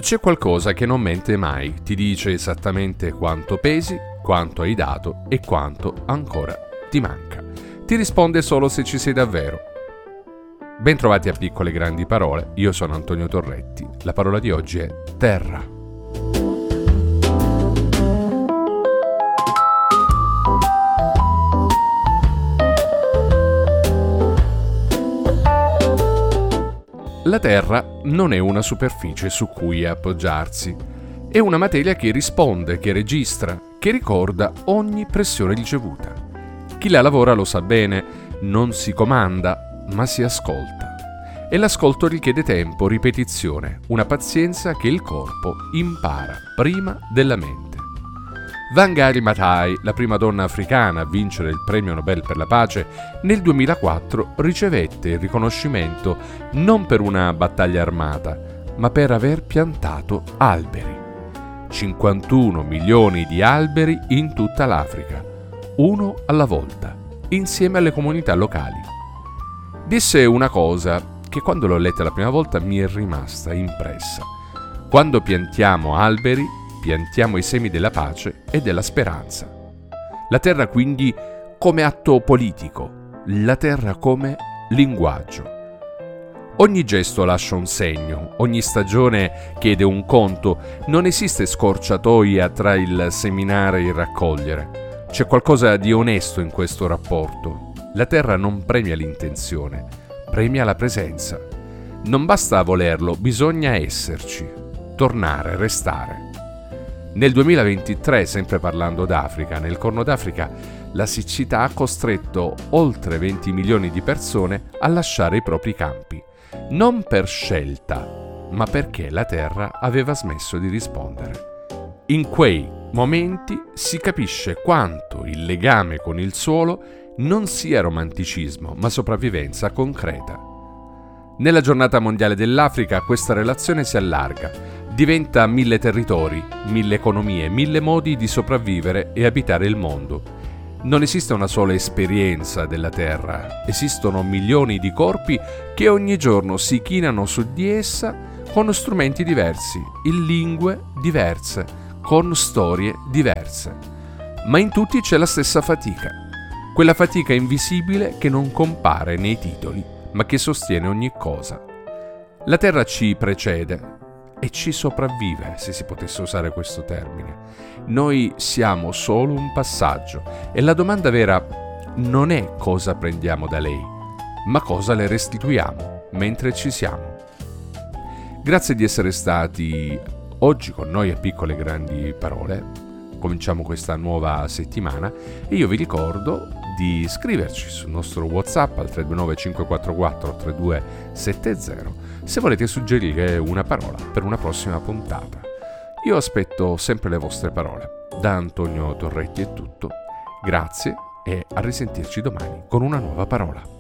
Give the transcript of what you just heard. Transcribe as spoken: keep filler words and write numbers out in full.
c'è qualcosa che non mente mai, ti dice esattamente quanto pesi, quanto hai dato e quanto ancora ti manca. Ti risponde solo se ci sei davvero. Bentrovati a Piccole Grandi Parole, io sono Antonio Torretti. La parola di oggi è terra. La terra non è una superficie su cui appoggiarsi, è una materia che risponde, che registra, che ricorda ogni pressione ricevuta. Chi la lavora lo sa bene, non si comanda, ma si ascolta. E l'ascolto richiede tempo, ripetizione, una pazienza che il corpo impara prima della mente. Wangari Maathai, la prima donna africana a vincere il premio Nobel per la pace, nel duemilaquattro ricevette il riconoscimento non per una battaglia armata, ma per aver piantato alberi. cinquantuno milioni di alberi in tutta l'Africa, uno alla volta, insieme alle comunità locali. Disse una cosa che quando l'ho letta la prima volta mi è rimasta impressa. Quando piantiamo alberi, piantiamo i semi della pace e della speranza. La terra quindi come atto politico, la terra come linguaggio. Ogni gesto lascia un segno, ogni stagione chiede un conto, non esiste scorciatoia tra il seminare e il raccogliere. C'è qualcosa di onesto in questo rapporto. La terra non premia l'intenzione, premia la presenza. Non basta volerlo, bisogna esserci, tornare, restare. Nel duemilaventitré, sempre parlando d'Africa, nel Corno d'Africa, la siccità ha costretto oltre venti milioni di persone a lasciare i propri campi. Non per scelta, ma perché la terra aveva smesso di rispondere. In quei momenti si capisce quanto il legame con il suolo non sia romanticismo, ma sopravvivenza concreta. Nella giornata mondiale dell'Africa questa relazione si allarga. Diventa mille territori, mille economie, mille modi di sopravvivere e abitare il mondo. Non esiste una sola esperienza della Terra, esistono milioni di corpi che ogni giorno si chinano su di essa con strumenti diversi, in lingue diverse, con storie diverse. Ma in tutti c'è la stessa fatica, quella fatica invisibile che non compare nei titoli, ma che sostiene ogni cosa. La Terra ci precede e ci sopravvive, se si potesse usare questo termine. Noi siamo solo un passaggio e la domanda vera non è cosa prendiamo da lei, ma cosa le restituiamo mentre ci siamo. Grazie di essere stati oggi con noi a Piccole Grandi Parole. Cominciamo questa nuova settimana e io vi ricordo di scriverci sul nostro WhatsApp al tre due nove cinque quattro quattro tre due sette zero se volete suggerire una parola per una prossima puntata. Io aspetto sempre le vostre parole. Da Antonio Torretti è tutto. Grazie e a risentirci domani con una nuova parola.